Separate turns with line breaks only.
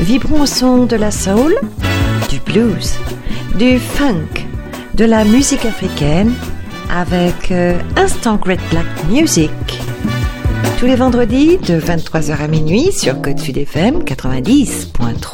Vibrons au son de la soul, du blues, du funk, de la musique africaine avec Instant Great Black Music. Tous les vendredis de 23h à minuit sur Côte Sud FM 90.3.